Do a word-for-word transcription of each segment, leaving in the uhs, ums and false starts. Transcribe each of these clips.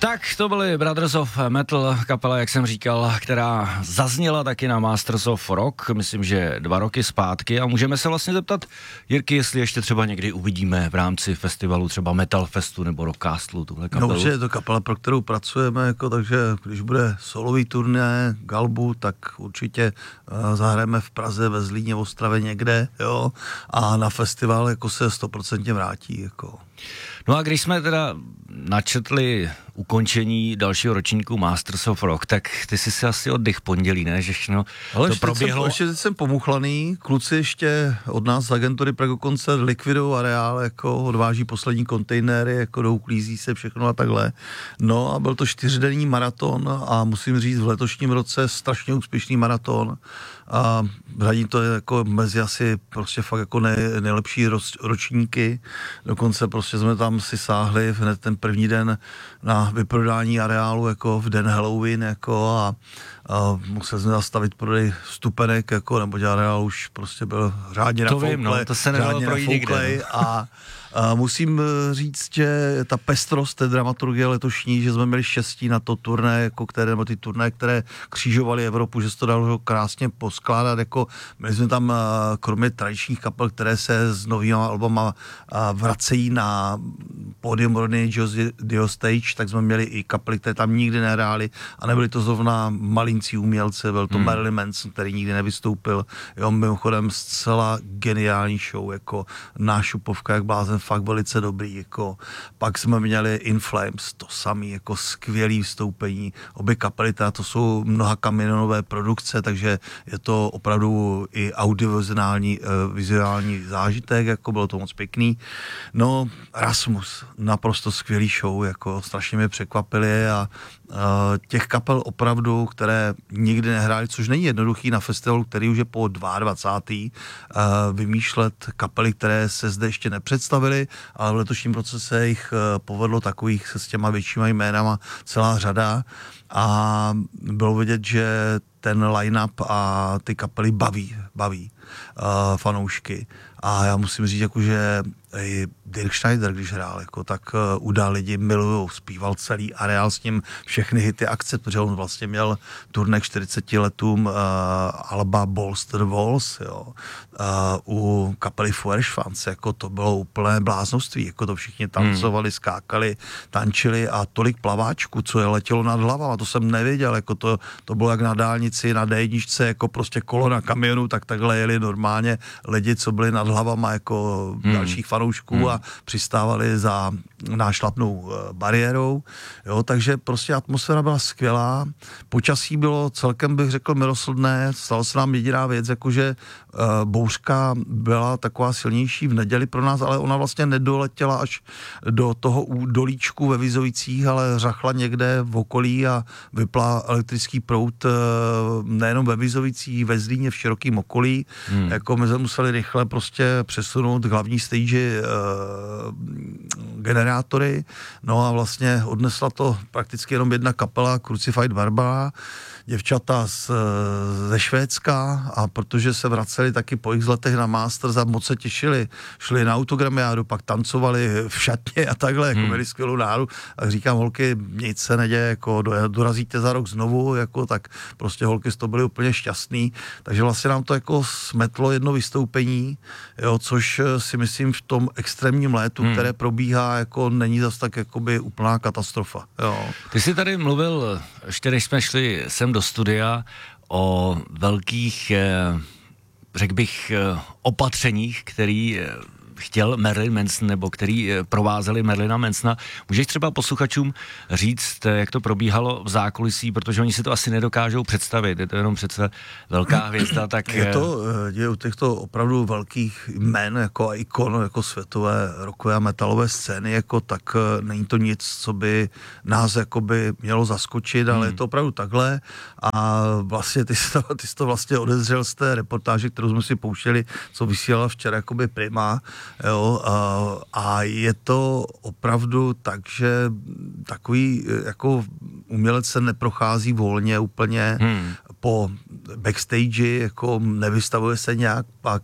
Tak to byly Brothers of Metal, kapela, jak jsem říkal, která zazněla taky na Masters of Rock, myslím, že dva roky zpátky, a můžeme se vlastně zeptat Jirky, jestli ještě třeba někdy uvidíme v rámci festivalu třeba Metal Festu nebo Rockcastlu tuhle kapelu. No určitě je to kapela, pro kterou pracujeme, jako, takže když bude solový turné Galbu, tak určitě uh, zahrajeme v Praze, ve Zlíně, v Ostravě někde, jo, a na festival jako se stoprocentně vrátí, jako. No a když jsme teda načetli ukončení dalšího ročníku Masters of Rock, tak ty jsi si asi oddych pondělí, ne? Že všechno ale to proběhlo. Ale ještě jsem pomuchlaný, kluci ještě od nás z agentury Prego Koncert likvidují areál, jako odváží poslední kontejnery, jako douklízí se všechno a takhle. No a byl to čtyřdenní maraton a musím říct v letošním roce strašně úspěšný maraton a řadí to jako mezi asi prostě fakt jako nej, nejlepší roz, ročníky. Dokonce prostě jsme tam si sáhli hned ten první den na vyprodání areálu jako v den Halloween jako a, a museli jsme zastavit prodej vstupenek jako, nebo areál už prostě byl řádně to vím, no, to se nedalo projít nikde. A A musím říct, že ta pestrost té dramaturgie letošní, že jsme měli štěstí na to turné, jako které, nebo ty turné, které křížovaly Evropu, že se to dalo krásně poskládat, jako měli jsme tam kromě tradičních kapel, které se s novýma albama vracejí na pódium Rodney Dio Stage, tak jsme měli i kapely, které tam nikdy nehrály a nebyly to zrovna malincí umělci, byl to hmm. Marilyn Manson, který nikdy nevystoupil, jo, mimochodem zcela geniální show, jako nášupovka, jak blázen, fakt velice dobrý, jako pak jsme měli In Flames, to samý, jako skvělý vystoupení, obě kapely, to jsou mnoha kamionové produkce, takže je to opravdu i audiovizuální vizuální zážitek, jako bylo to moc pěkný. No, Rasmus, naprosto skvělý show, jako strašně mě překvapili a uh, těch kapel opravdu, které nikdy nehrály, což není jednoduchý na festivalu, který už je po dvacátém Uh, vymýšlet kapely, které se zde ještě nepředstavily, ale v letošním roce se jich uh, povedlo takových se s těma většíma jménama celá řada a bylo vidět, že ten line-up a ty kapely baví, baví uh, fanoušky. A já musím říct, jako, že i Dirk Schneider, když hrál, jako, tak uh, udal lidi milujou, zpíval celý areál s ním všechny hity akce, protože on vlastně měl turné k čtyřiceti letům uh, alba Balls to the Walls, jo. Uh, u kapely Feuerschwanz, jako to bylo úplné bláznovství, jako to všichni tancovali, skákali, tančili a tolik plaváčků, co je letělo nad hlavama, to jsem nevěděl, jako to, to bylo jak na dálnici, na dé jedna, jako prostě kolo na kamionu, tak takhle jeli normálně lidi, co byli nad hlavama jako hmm. dalších fanoušků hmm. a přistávali za nášlapnou bariérou, jo, takže prostě atmosféra byla skvělá, počasí bylo celkem, bych řekl, milosrdné, stalo se nám jediná věc, jakože uh, bouřka byla taková silnější v neděli pro nás, ale ona vlastně nedoletěla až do toho dolíčku ve Vizovicích, ale řachla někde v okolí a vypla elektrický proud uh, nejenom ve Vizovicích, ve Zlíně, v širokém okolí, hmm. jako my jsme museli rychle prostě přesunout k hlavní stage uh, generátory, no a vlastně odnesla to prakticky jenom jedna kapela, Crucified Barbara, děvčata z, ze Švédska, a protože se vraceli taky po x letech na Masters a moc se těšili, šli na autogramiádu, pak tancovali v šatně a takhle, jako hmm. měli skvělou náru, a říkám, holky, nic se neděje, jako dorazíte za rok znovu, jako tak prostě holky z toho byly úplně šťastný, takže vlastně nám to jako smetlo jedno vystoupení, jo, což si myslím v tom extrémním létu, hmm. které probíhá, jako není zas tak jakoby úplná katastrofa, jo. Ty jsi tady mluvil, ještě než jsme šli sem do studia, o velkých, řekl bych, opatřeních, který chtěl Marilyn Manson, nebo který provázeli Marilyna Mansona. Můžeš třeba posluchačům říct, jak to probíhalo v zákulisí, protože oni si to asi nedokážou představit, je to jenom přece velká hvězda, tak... Je to, je u těchto opravdu velkých jmen, jako ikon, jako světové rockové a metalové scény, jako tak není to nic, co by nás jakoby mělo zaskočit, ale hmm. je to opravdu takhle a vlastně ty jsi to, ty jsi to vlastně odezřel z té reportáže, kterou jsme si pouštěli, co vysílala včera jakoby Prima, jo, a, a je to opravdu tak, že takový jako umělec se neprochází volně úplně hmm. po backstage, jako nevystavuje se nějak, pak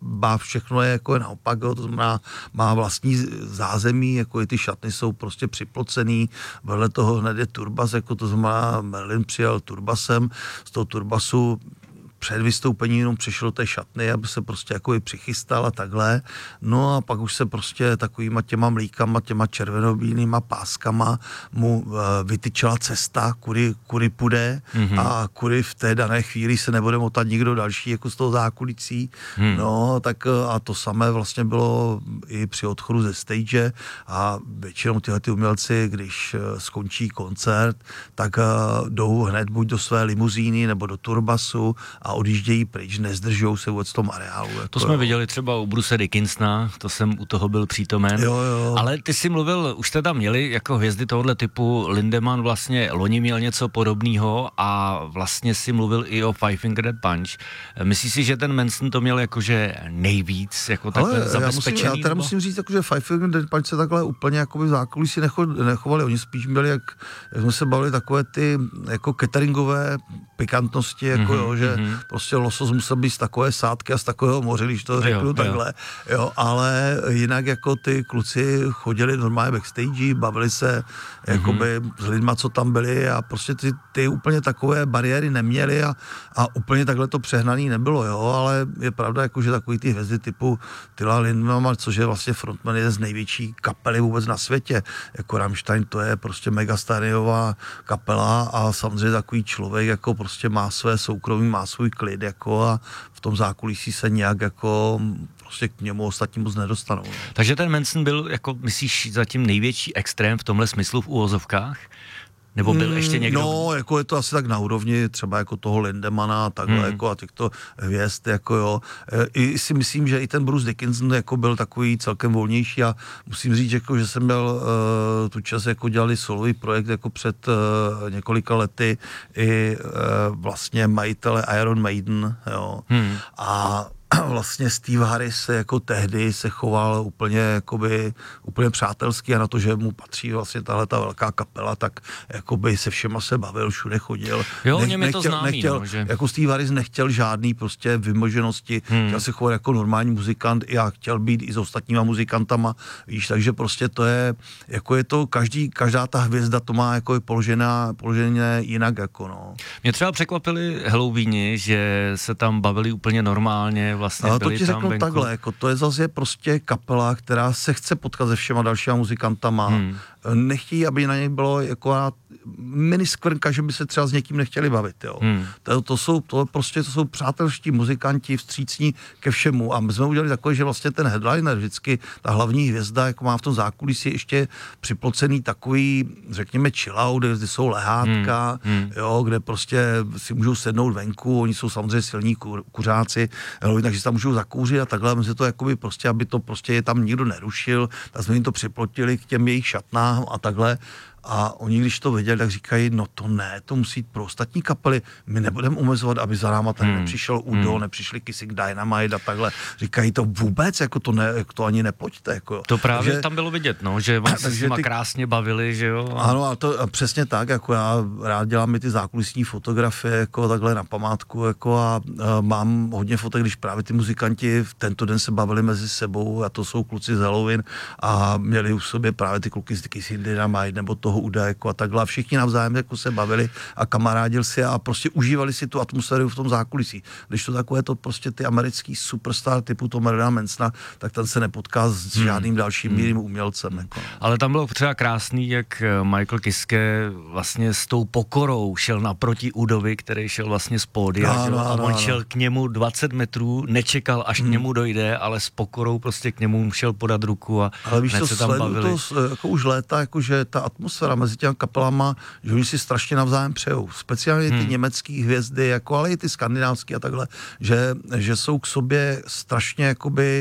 má všechno je jako je naopak, jo, to znamená, má vlastní zázemí, jako i ty šatny jsou prostě připlocený, vedle toho hned je turbas, jako to znamená, Merlin přijel turbasem, z toho turbasu před vystoupením jenom přešel té šatny, aby se prostě jako i přichystal a takhle. No a pak už se prostě takovýma těma mlíkama, těma červenobílýma páskama mu uh, vytyčila cesta, kudy, kudy půjde mm-hmm. a kudy v té dané chvíli se nebude motat nikdo další jako z toho zákulicí. Mm. No tak a to samé vlastně bylo i při odchodu ze stage a většinou tyhle ty umělci, když uh, skončí koncert, tak uh, jdou hned buď do své limuzíny nebo do turbasu a odjíždějí pryč, nezdržujou se vůbec v tom areálu. Jako to jsme jo. viděli třeba u Bruce Dickinsona, to jsem u toho byl přítomen. Jo, jo. Ale ty jsi mluvil, už jste tam měli jako hvězdy tohohle typu, Lindemann vlastně loni měl něco podobného a vlastně si mluvil i o Five Finger Death Punch. Myslíš si, že ten Manson to měl jakože nejvíc, jako takhle zabezpečený? Já, musím, já teda musím říct, jako, že Five Finger Death Punch se takhle úplně jakoby v zákulisí necho, nechovali, oni spíš měli, jak, jak jsme se bavili, takové ty jako cateringové pikantnosti, jako mm-hmm, jo, že mm-hmm. prostě losos musel být z takové sádky a z takového moře, když to řeknu jo, takhle, jo. jo, ale jinak jako ty kluci chodili normálně backstage, bavili se mm-hmm. jakoby s lidma, co tam byli a prostě ty, ty úplně takové bariéry neměli a, a úplně takhle to přehnaný nebylo, jo, ale je pravda, jako, že takový ty hvězdy typu Tyla Lindemann, což je vlastně frontman jeden z největší kapely vůbec na světě, jako Rammstein, to je prostě megastadiová kapela a samozřejmě takový člověk, jako prostě má své soukromí, má svůj klid, jako a v tom zákulisí se nějak jako prostě k němu ostatní moc nedostanou. No. Takže ten Manson byl, jako myslíš, zatím největší extrém v tomhle smyslu v uvozovkách? Nebo byl ještě někdo? No, jako je to asi tak na úrovni třeba jako toho Lindemana takhle, hmm. jako a těchto hvězd, jako jo. I si myslím, že i ten Bruce Dickinson jako byl takový celkem volnější a musím říct, jako, že jsem měl uh, tu čas, jako dělali solový projekt jako před uh, několika lety i uh, vlastně majitele Iron Maiden, jo. Hmm. A vlastně Steve Harris se jako tehdy se choval úplně jakoby, úplně přátelsky a na to, že mu patří vlastně tahle ta velká kapela, tak jakoby se všema se bavil, všude chodil. Jo, Nech, mě to nechtěl, známý, nechtěl, no, že... Jako Steve Harris nechtěl žádný prostě vymoženosti, hmm. chtěl se chovat jako normální muzikant a chtěl být i s ostatníma muzikantama, víš, takže prostě to je, jako je to, každý, každá ta hvězda to má jako je položená, položené jinak, jako no. Mě třeba překvapili Halloweeni, že se tam bavili úplně normálně, vlastně ale to ti řeknu venku. Takhle, jako to je zase prostě kapela, která se chce potkat se všema dalšíma muzikantama. Hmm. Nechtějí, aby na něj bylo jako miniskvrnka, že by se třeba s někým nechtěli bavit, jo. Hmm. To, to jsou, to prostě, to jsou přátelští muzikanti, vstřícní ke všemu a my jsme udělali takové, že vlastně ten headliner, vždycky ta hlavní hvězda, jako má v tom zákulisí ještě připlocený takový, řekněme, chillout, kde jsou lehátka, hmm. Hmm. jo, kde prostě si můžou sednout venku, oni jsou samozřejmě silní kur, kuřáci, jo, takže tam můžou zakouřit a takhle, my se to jakoby prostě, aby to prostě je tam nikdo nerušil, tak jsme jim to připlotili k těm jejich šatnám a takhle. A oni, když to viděli, tak říkají, no to ne, to musí jít pro ostatní kapely, my nebudeme omezovat, aby za náma tady hmm. nepřišel Udo, hmm. nepřišli Kissing Dynamite a takhle. Říkají to vůbec, jako to, ne, jako to ani nepojďte. Jako. To právě takže, tam bylo vidět, no, že oni se s nima ty... krásně bavili, že jo. A... Ano, a to a přesně tak, jako já rád dělám i ty zákulisní fotografie, jako takhle na památku, jako a, a mám hodně fotek, když právě ty muzikanti v tento den se bavili mezi sebou a to jsou kluci z Halloween a měli u sobě právě ty kluky z Kissing Dynamite nebo toho Uda, jako a takhle. Všichni navzájem jako se bavili a kamarádili si a prostě užívali si tu atmosféru v tom zákulisí. Když to takové to prostě ty americký superstar typu Tom Marsdena Mansona, tak ten se nepotká s žádným dalším hmm. mírným umělcem. Jako. Ale tam bylo třeba krásný, jak Michael Kiske vlastně s tou pokorou šel naproti Udovi, který šel vlastně z pódia, no, no, a on no, šel no. k němu dvacet metrů, nečekal, až hmm. k němu dojde, ale s pokorou prostě k němu šel podat ruku a ale víš, se tam bavili. To jako už léta, jako že ta atmosféra mezi těmi kapelama, že oni si strašně navzájem přejou. Speciálně ty hmm. německý hvězdy, jako, ale i ty skandinávský a takhle, že, že jsou k sobě strašně jakoby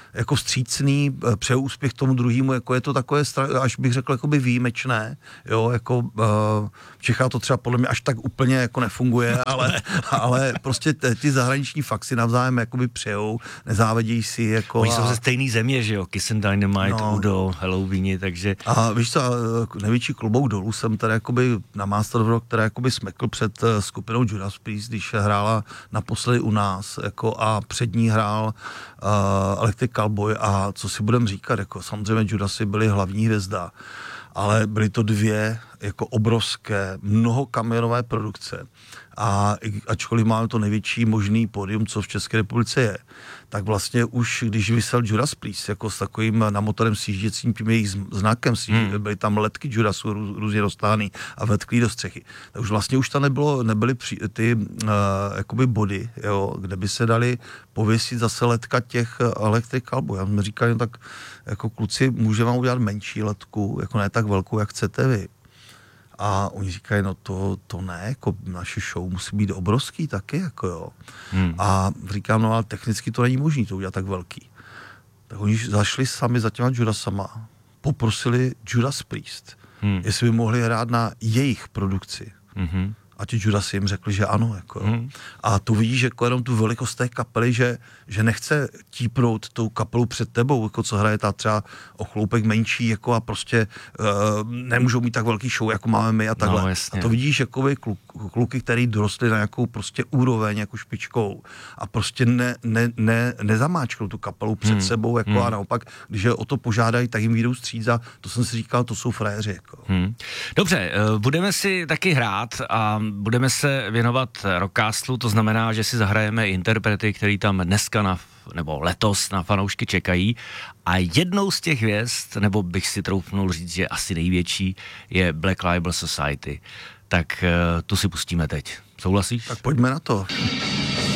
jako vstřícný, přeju úspěch tomu druhému, jako je to takové, až bych řekl, jakoby výjimečné, jo, jako uh, v Čechách to třeba podle mě až tak úplně jako nefunguje, ale, ale prostě t- ty zahraniční fakt si navzájem jakoby přejou, nezávidějí si, jako. Oni a... jsou ze stejný země, že jo, Kiss and Dynamite, no. Udo, Halloweeni, takže... A víš co, největší klobouk dolů jsem tady jakoby na Master of Rock, která jakoby smekl před skupinou Judas Priest, když hrála naposledy u nás, jako a před ní hrál uh, Electric Callboy a co si budem říkat, jako samozřejmě Judasy byly hlavní hvězda, ale byly to dvě jako obrovské, mnohokamionové produkce a ačkoliv máme to největší možný pódium, co v České republice je, tak vlastně už, když vysel Judas Priest, jako s takovým na motorem sjížděcím tím jejich znakem, hmm. byly tam letky Judasu rů, různě roztány a vetklí do střechy, tak už vlastně už tam nebylo, nebyly při, ty uh, jakoby body, jo, kde by se dali pověsit zase letka těch Electric Callboy. Já jsme říkali, no tak jako kluci, můžeme vám udělat menší letku, jako ne tak velkou, jak chcete vy. A oni říkají, no to, to ne, jako naše show musí být obrovský taky, jako jo. Hmm. A říkám, no ale technicky to není možné to udělat tak velký. Tak oni zašli sami za těma Judasama, poprosili Judas Priest, hmm. jestli by mohli hrát na jejich produkci. Hmm. A ti Judasy jim řekli, že ano. Jako. Hmm. A tu vidíš, jako jenom tu velikost té kapely, že, že nechce típnout tou kapelu před tebou, jako co hraje ta třeba o chloupek menší, jako a prostě uh, nemůžou mít tak velký show, jako máme my a takhle. No, a to vidíš, jako kluk, kluky, který dorostli na nějakou prostě úroveň, jako špičkou a prostě ne, ne, ne, nezamáčknou tu kapelu před hmm. sebou, jako hmm. a naopak, když je o to požádají, tak jim vyjdou stříc a to jsem si říkal, to jsou frajeři. Jako. Hmm. Dobře, uh, budeme si taky hrát a budeme se věnovat Rockcastlu, to znamená, že si zahrajeme interprety, který tam dneska na, nebo letos na fanoušky čekají. A jednou z těch hvězd, nebo bych si troufnul říct, že asi největší, je Black Label Society. Tak uh, tu si pustíme teď. Souhlasíš? Tak pojďme na to.